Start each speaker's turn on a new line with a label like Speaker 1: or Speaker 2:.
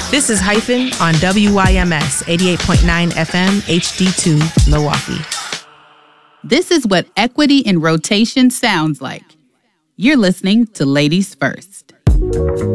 Speaker 1: This is Hyphen on WYMS 88.9 FM HD2 Milwaukee.
Speaker 2: This is what equity in rotation sounds like. You're listening to Ladies First.